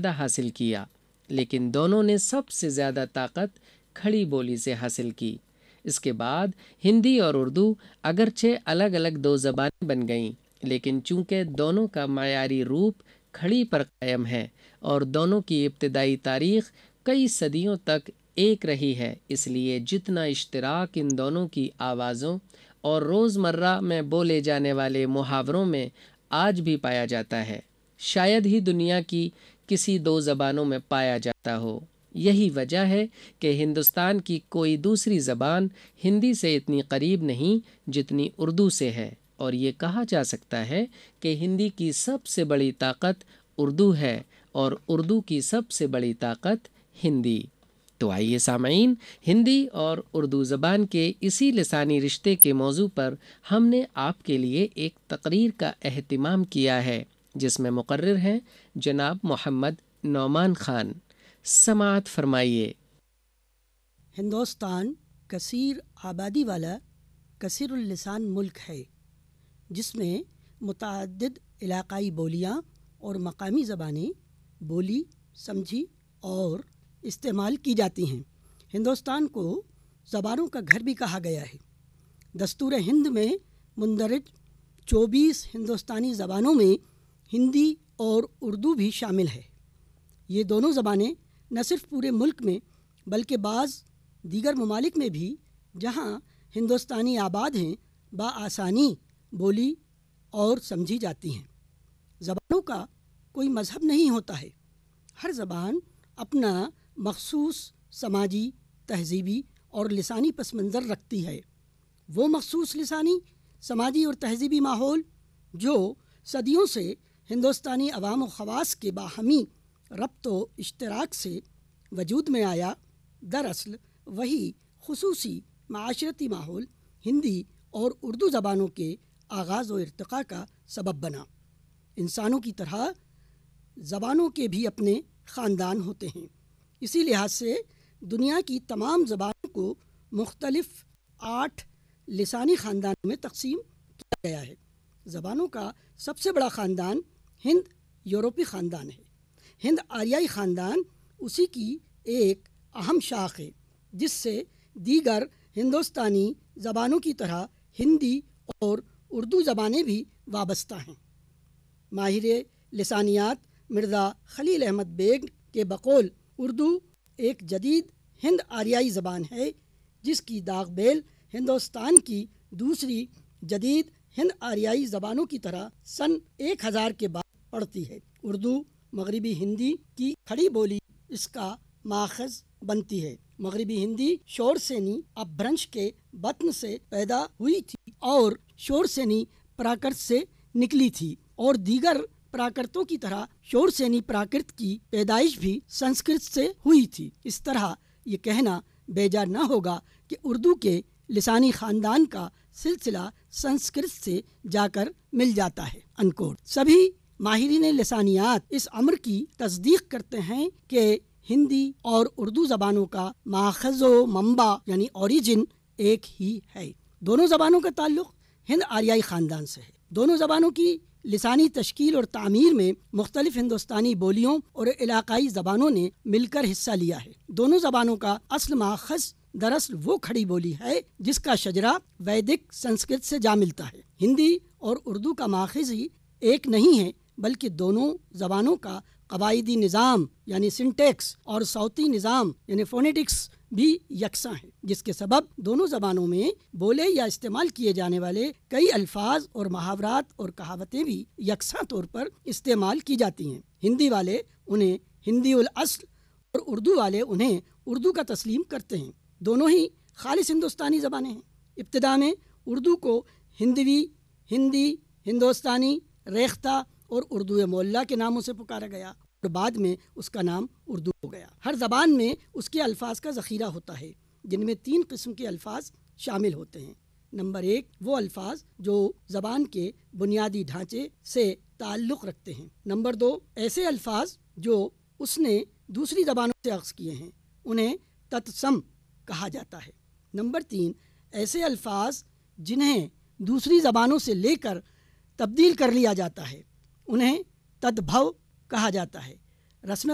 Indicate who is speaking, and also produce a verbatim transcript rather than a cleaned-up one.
Speaker 1: زیادہ حاصل کیا، لیکن دونوں نے سب سے زیادہ طاقت کھڑی بولی سے حاصل کی۔ اس کے بعد ہندی اور اردو اگرچہ الگ الگ دو زبانیں بن گئیں، لیکن چونکہ دونوں کا معیاری روپ کھڑی پر قائم ہے اور دونوں کی ابتدائی تاریخ کئی صدیوں تک ایک رہی ہے، اس لیے جتنا اشتراک ان دونوں کی آوازوں اور روزمرہ میں بولے جانے والے محاوروں میں آج بھی پایا جاتا ہے، شاید ہی دنیا کی کسی دو زبانوں میں پایا جاتا ہو۔ یہی وجہ ہے کہ ہندوستان کی کوئی دوسری زبان ہندی سے اتنی قریب نہیں جتنی اردو سے ہے، اور یہ کہا جا سکتا ہے کہ ہندی کی سب سے بڑی طاقت اردو ہے اور اردو کی سب سے بڑی طاقت ہندی۔ تو آئیے سامعین، ہندی اور اردو زبان کے اسی لسانی رشتے کے موضوع پر ہم نے آپ کے لیے ایک تقریر کا اہتمام کیا ہے، جس میں مقرر ہیں جناب محمد نعمان خان۔ سماعت فرمائیے۔
Speaker 2: ہندوستان کثیر آبادی والا کثیر اللسان ملک ہے، جس میں متعدد علاقائی بولیاں اور مقامی زبانیں بولی، سمجھی اور استعمال کی جاتی ہیں۔ ہندوستان کو زبانوں کا گھر بھی کہا گیا ہے۔ دستور ہند میں مندرج چوبیس ہندوستانی زبانوں میں ہندی اور اردو بھی شامل ہے۔ یہ دونوں زبانیں نہ صرف پورے ملک میں بلکہ بعض دیگر ممالک میں بھی جہاں ہندوستانی آباد ہیں بآسانی بولی اور سمجھی جاتی ہیں۔ زبانوں کا کوئی مذہب نہیں ہوتا ہے۔ ہر زبان اپنا مخصوص سماجی، تہذیبی اور لسانی پس منظر رکھتی ہے۔ وہ مخصوص لسانی، سماجی اور تہذیبی ماحول جو صدیوں سے ہندوستانی عوام و خواص کے باہمی ربط و اشتراک سے وجود میں آیا، دراصل وہی خصوصی معاشرتی ماحول ہندی اور اردو زبانوں کے آغاز و ارتقاء کا سبب بنا۔ انسانوں کی طرح زبانوں کے بھی اپنے خاندان ہوتے ہیں۔ اسی لحاظ سے دنیا کی تمام زبانوں کو مختلف آٹھ لسانی خاندانوں میں تقسیم کیا گیا ہے۔ زبانوں کا سب سے بڑا خاندان ہند یورپی خاندان ہے۔ ہند آریائی خاندان اسی کی ایک اہم شاخ ہے، جس سے دیگر ہندوستانی زبانوں کی طرح ہندی اور اردو زبانیں بھی وابستہ ہیں۔ ماہر لسانیات مرزا خلیل احمد بیگ کے بقول اردو ایک جدید ہند آریائی زبان ہے، جس کی داغ بیل ہندوستان کی دوسری جدید ہند آریائی زبانوں کی طرح سن ایک ہزار کے بعد پڑتی ہے۔ اردو مغربی ہندی کی کھڑی بولی اس کا ماخذ بنتی ہے۔ مغربی ہندی شور سینی اپبھرنش کے بطن سے پیدا ہوئی تھی اور شور سینی پراکرت سے نکلی تھی، اور دیگر پراکرتوں کی طرح شور سینی پراکرت کی پیدائش بھی سنسکرت سے ہوئی تھی۔ اس طرح یہ کہنا بیجا نہ ہوگا کہ اردو کے لسانی خاندان کا سلسلہ سنسکرت سے جا کر مل جاتا ہے۔ انکوٹ۔ سبھی ماہرین لسانیات اس امر کی تصدیق کرتے ہیں کہ ہندی اور اردو زبانوں کا ماخذ و منبع یعنی اوریجن ایک ہی ہے۔ دونوں زبانوں کا تعلق ہند آریائی خاندان سے ہے۔ دونوں زبانوں کی لسانی تشکیل اور تعمیر میں مختلف ہندوستانی بولیوں اور علاقائی زبانوں نے مل کر حصہ لیا ہے۔ دونوں زبانوں کا اصل ماخذ دراصل وہ کھڑی بولی ہے جس کا شجرہ ویدک سنسکرت سے جا ملتا ہے۔ ہندی اور اردو کا ماخذ ہی ایک نہیں ہے، بلکہ دونوں زبانوں کا قواعدی نظام یعنی سنٹیکس اور صوتی نظام یعنی فونیٹکس بھی یکساں ہے، جس کے سبب دونوں زبانوں میں بولے یا استعمال کیے جانے والے کئی الفاظ اور محاورات اور کہاوتیں بھی یکساں طور پر استعمال کی جاتی ہیں۔ ہندی والے انہیں ہندی الاصل اور اردو والے انہیں اردو کا تسلیم کرتے ہیں۔ دونوں ہی خالص ہندوستانی زبانیں ہیں۔ ابتدا میں اردو کو ہندوی، ہندی، ہندوستانی، ریختہ اور اردو معلیٰ کے ناموں سے پکارا گیا اور بعد میں اس کا نام اردو ہو گیا۔ ہر زبان میں اس کے الفاظ کا ذخیرہ ہوتا ہے، جن میں تین قسم کے الفاظ شامل ہوتے ہیں۔ نمبر ایک، وہ الفاظ جو زبان کے بنیادی ڈھانچے سے تعلق رکھتے ہیں۔ نمبر دو، ایسے الفاظ جو اس نے دوسری زبانوں سے اخذ کیے ہیں، انہیں تتسم کہا جاتا ہے۔ نمبر تین، ایسے الفاظ جنہیں دوسری زبانوں سے لے کر تبدیل کر لیا جاتا ہے، انہیں تدبھو کہا جاتا ہے۔ رسم